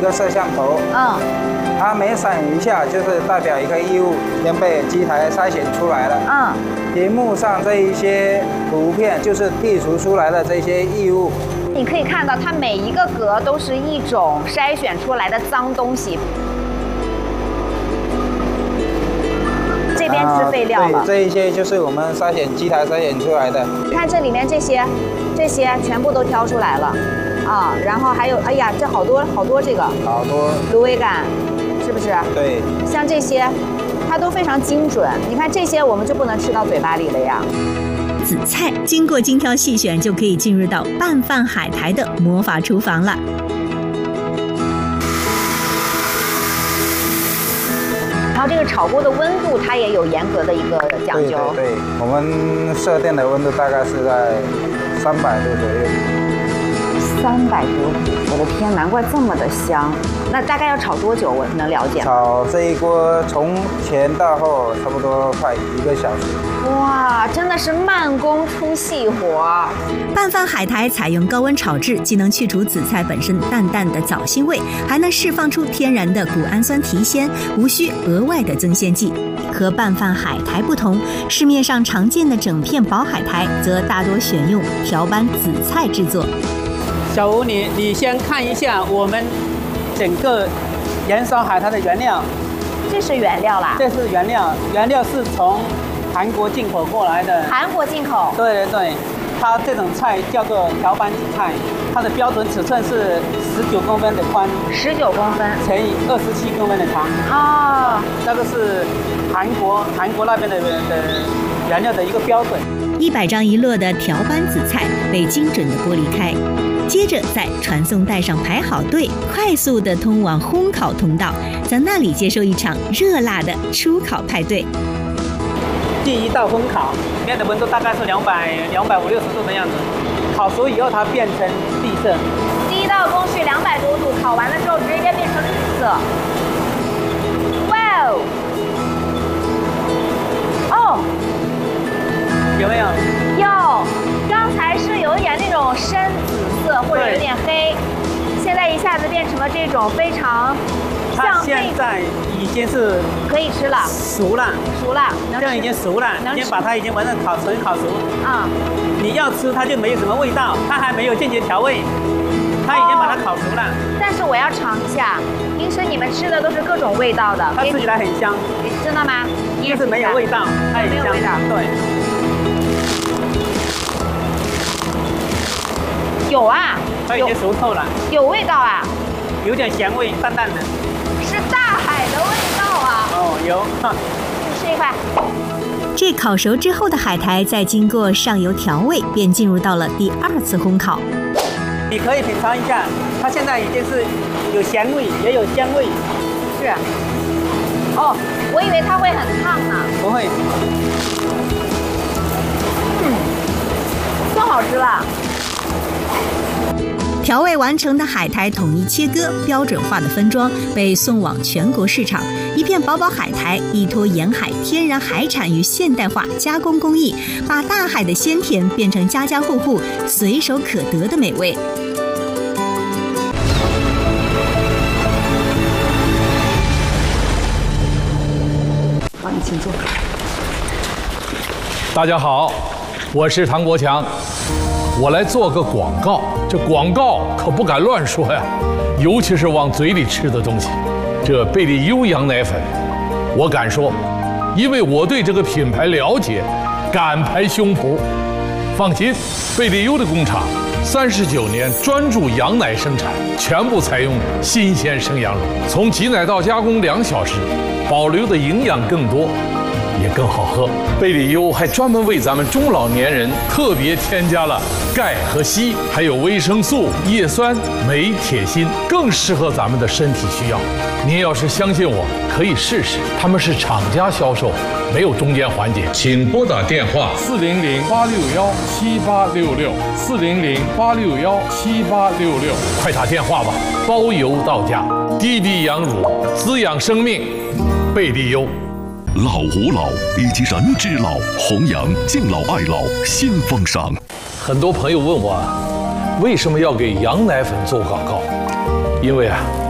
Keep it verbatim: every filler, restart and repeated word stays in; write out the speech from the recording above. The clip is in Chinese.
个摄像头，嗯，它每闪一下就是代表一个异物已经被机台筛选出来了，嗯，屏幕上这一些图片就是剔除出来的这些异物。 你可以看到，它每一个格都是一种筛选出来的脏东西。这边是废料了， 啊、对，这一些就是我们筛选机台筛选出来的。 你看这里面这些，这些全部都挑出来了，啊，然后还有，哎呀，这好多好多这个， 好多芦苇杆，是不是？ 对， 像这些，它都非常精准。你看这些，我们就不能吃到嘴巴里了呀。 紫菜经过精挑细选，就可以进入到拌饭海苔的魔法厨房了。 然后这个炒锅的温度，它也有严格的一个讲究。 对对对，我们设定的温度大概是在三百度左右。 三百多度，我的天，难怪这么的香。那大概要炒多久？我能了解。 炒这一锅从前到后差不多快一个小时。 哇，真的是慢工出细活。 拌饭海苔采用高温炒制，既能去除紫菜本身淡淡的藻腥味，还能释放出天然的谷氨酸提鲜，无需额外的增鲜剂。和拌饭海苔不同，市面上常见的整片薄海苔则大多选用条斑紫菜制作。 小吴，你你先看一下我们整个燃烧海苔的原料。 这是原料啦？ 这是原料，原料是从韩国进口过来的。 韩国进口？ 对对对，它这种菜叫做条斑紫菜，它的标准尺寸是十九公分的宽， 十九公分乘以二十七公分的长。 哦， 那个是韩国韩国那边的的原料的一个标准。 一百张一摞的条斑紫菜被精准的剥离开，接着在传送带上排好队，快速的通往烘烤通道，在那里接受一场热辣的初烤派对。 第一道烘烤，里面的温度大概是两百两百五六十度的样子。烤熟以后，它变成绿色。 第一道工序两百多度，烤完了之后直接变成绿色。哇哦！哦， 有没有？ 有，刚才是有一点那种深紫色或者有点黑，现在一下子变成了这种非常像它现在已经是可以吃了， 熟了， 熟了， 这样已经熟了，已经把它已经完全烤成烤熟。啊、嗯，你要吃它就没有什么味道，它还没有进行调味，它已经把它烤熟了。 哦、但是我要尝一下，平时你们吃的都是各种味道的， 它吃起来很香。 真的吗？ 就是没有味道，它很香。对。 有啊， 它已经熟透了， 有味道啊， 有点咸味，淡淡的， 是大海的味道啊。 哦，有， 你吃一块。 这烤熟之后的海苔，在经过上油调味，便进入到了第二次烘烤。 你可以品尝一下，它现在已经是有咸味，也有香味。 是。哦，我以为它会很烫呢。 不会。 嗯，更好吃了。 调味完成的海苔统一切割，标准化的分装，被送往全国市场。一片薄薄海苔，依托沿海天然海产与现代化加工工艺，把大海的鲜甜变成家家户户随手可得的美味。 好，你请坐。 大家好，我是唐国强。我来做个广告，这广告可不敢乱说呀，尤其是往嘴里吃的东西。这贝利优羊奶粉，我敢说，因为我对这个品牌了解，敢拍胸脯。放心，贝利优的工厂三十九年专注羊奶生产，全部采用新鲜生羊乳，从挤奶到加工两小时，保留的营养更多。也更好喝。贝利优还专门为咱们中老年人特别添加了钙和硒，还有维生素、叶酸、镁、铁、锌，更适合咱们的身体需要。您要是相信我，可以试试。他们是厂家销售，没有中间环节。请拨打电话四零零八六幺七八六六四零零八六幺七八六六，快打电话吧，包邮到家。滴滴羊乳，滋养生命，贝利优。 老吾老以及人之老，弘扬敬老爱老新风尚。 很多朋友问我，为什么要给羊奶粉做广告？因为啊。